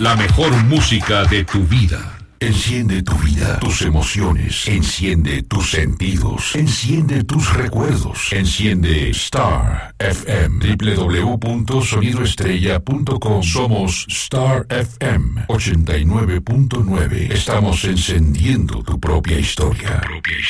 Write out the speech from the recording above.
La mejor música de tu vida. Enciende tu vida, tus emociones, enciende tus sentidos, enciende tus recuerdos, enciende Star FM, www.sonidoestrella.com. Somos Star FM 89.9. Estamos encendiendo tu propia historia.